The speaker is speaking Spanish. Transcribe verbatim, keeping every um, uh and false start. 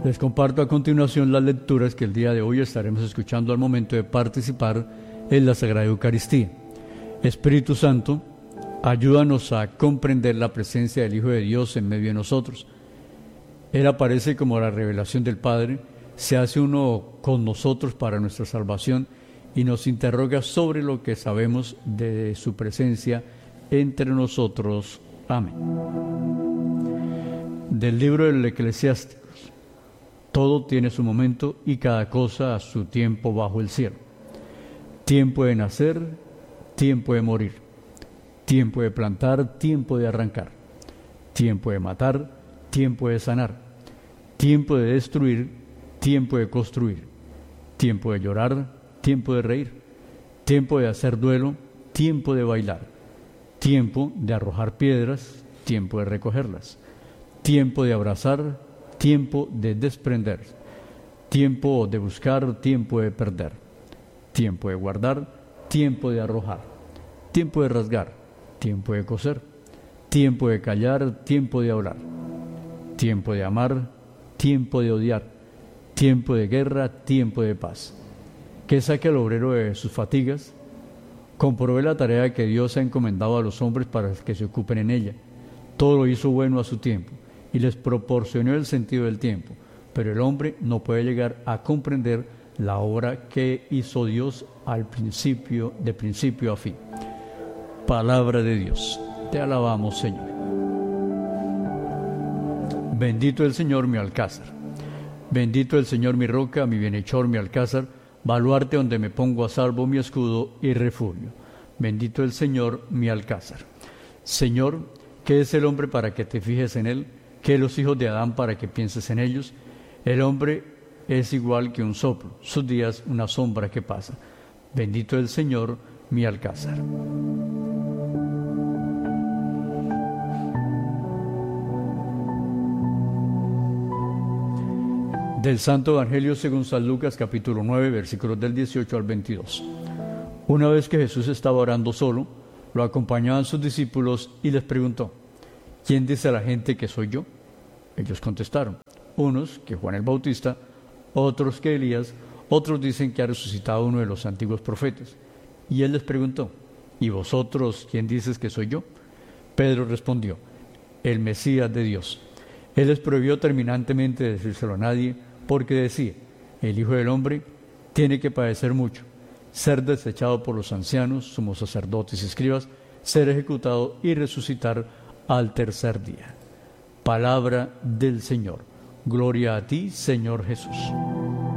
Les comparto a continuación las lecturas que el día de hoy estaremos escuchando al momento de participar en la Sagrada Eucaristía. Espíritu Santo, ayúdanos a comprender la presencia del Hijo de Dios en medio de nosotros. Él aparece como la revelación del Padre, se hace uno con nosotros para nuestra salvación y nos interroga sobre lo que sabemos de su presencia entre nosotros. Amén. Del libro del Eclesiásticos. Todo tiene su momento y cada cosa a su tiempo bajo el cielo. Tiempo de nacer, tiempo de morir. Tiempo de plantar, tiempo de arrancar. Tiempo de matar, tiempo de sanar. Tiempo de destruir, tiempo de construir. Tiempo de llorar, tiempo de reír. Tiempo de hacer duelo, tiempo de bailar. Tiempo de arrojar piedras, tiempo de recogerlas. Tiempo de abrazar, tiempo de desprender. Tiempo de buscar, tiempo de perder. Tiempo de guardar, tiempo de arrojar. Tiempo de rasgar, tiempo de coser. Tiempo de callar, tiempo de hablar. Tiempo de amar, tiempo de odiar. Tiempo de guerra, tiempo de paz. Que saque al obrero de sus fatigas. Comprobé la tarea que Dios ha encomendado a los hombres para que se ocupen en ella. Todo lo hizo bueno a su tiempo y les proporcionó el sentido del tiempo, pero el hombre no puede llegar a comprender la obra que hizo Dios al principio, de principio a fin. Palabra de Dios. Te alabamos, Señor. Bendito el Señor, mi alcázar. Bendito el Señor, mi roca, mi bienhechor, mi alcázar, baluarte donde me pongo a salvo, mi escudo y refugio. Bendito el Señor, mi alcázar. Señor, ¿qué es el hombre para que te fijes en él? ¿Qué los hijos de Adán para que pienses en ellos? El hombre es igual que un soplo, sus días una sombra que pasa. Bendito el Señor, mi alcázar. Del Santo Evangelio según San Lucas, capítulo nueve, versículos del dieciocho al veintidós. Una vez que Jesús estaba orando solo, lo acompañaban sus discípulos y les preguntó: ¿quién dice a la gente que soy yo? Ellos contestaron: unos que Juan el Bautista, otros que Elías, otros dicen que ha resucitado uno de los antiguos profetas. Y él les preguntó: ¿y vosotros quién dices que soy yo? Pedro respondió: el Mesías de Dios. Él les prohibió terminantemente decírselo a nadie, porque decía: el Hijo del Hombre tiene que padecer mucho, ser desechado por los ancianos, sumos sacerdotes y escribas, ser ejecutado y resucitar al tercer día. Palabra del Señor. Gloria a ti, Señor Jesús.